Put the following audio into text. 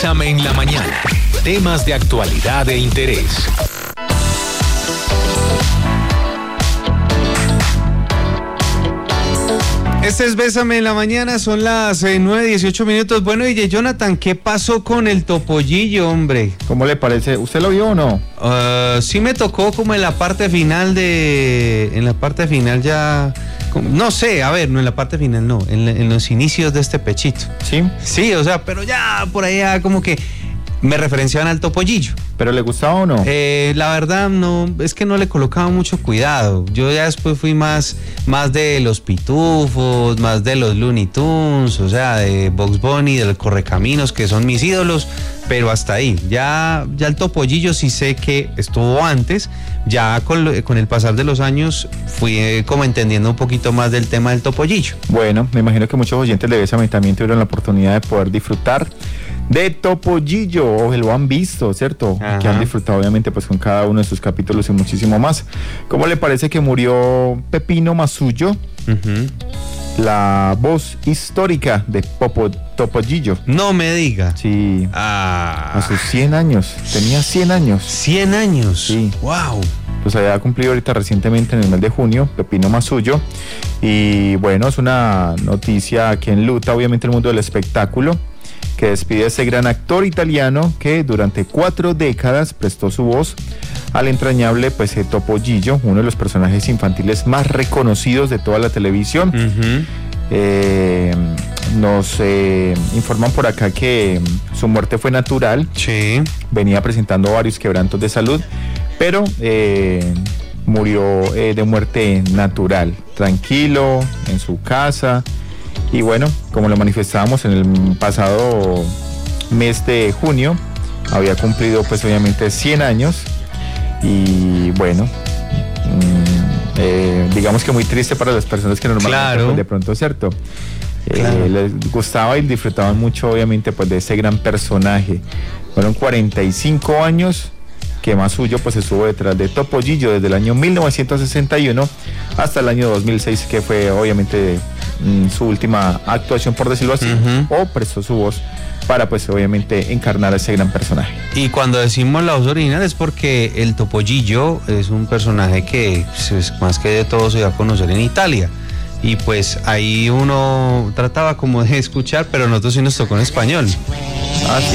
Bésame en la mañana. Temas de actualidad e interés. Este es Bésame en la mañana, son las 9:18 minutos. Bueno, y Jonathan, ¿qué pasó con el topollillo, hombre? ¿Cómo le parece? ¿Usted lo vio o no? Sí me tocó como en la parte final ya... No sé, a ver, no en la parte final, no, en los inicios de este pechito. ¿Sí? Sí, o sea, pero ya por ahí ya como que me referenciaban al topollillo. ¿Pero le gustaba o no? La verdad no, es que no le colocaba mucho cuidado. Yo ya después fui más de los Pitufos, más de los Looney Tunes, o sea, de Bugs Bunny, del Correcaminos, que son mis ídolos, pero hasta ahí. Ya el topollillo sí sé que estuvo antes, ya con el pasar de los años fui como entendiendo un poquito más del tema del topollillo. Bueno, me imagino que muchos oyentes de Bésame también tuvieron la oportunidad de poder disfrutar de Topollillo, o lo han visto, ¿cierto? Ajá. Que han disfrutado obviamente pues con cada uno de sus capítulos y muchísimo más. ¿Cómo le parece que murió Pepino Masuyo? Uh-huh. La voz histórica de Topollillo. No me diga. Sí. A sus 100 años. Tenía 100 años. 100 años. Sí. Wow. Pues había cumplido ahorita recientemente en el mes de junio, Pepino Masuyo. Y bueno, es una noticia que enluta obviamente el mundo del espectáculo, que despide a ese gran actor italiano que durante 4 décadas prestó su voz al entrañable Topollillo, uno de los personajes infantiles más reconocidos de toda la televisión. Uh-huh. Nos informan por acá que su muerte fue natural. Sí. Venía presentando varios quebrantos de salud, pero murió de muerte natural, tranquilo, en su casa. Y bueno, como lo manifestábamos en el pasado mes de junio, había cumplido pues obviamente 100 años. Y bueno, digamos que muy triste para las personas que normalmente, claro, pues, de pronto, ¿cierto? Claro. Les gustaba y disfrutaban mucho obviamente pues de ese gran personaje. Fueron 45 años que Masuyo pues estuvo detrás de Topollillo desde el año 1961 hasta el año 2006, que fue obviamente su última actuación, por decirlo así. Uh-huh. O prestó su voz para pues obviamente encarnar a ese gran personaje. Y cuando decimos la voz original es porque el Topollillo es un personaje que pues, más que de todo se dio a conocer en Italia. Y pues ahí uno trataba como de escuchar, pero nosotros sí nos tocó en español. Ah, sí.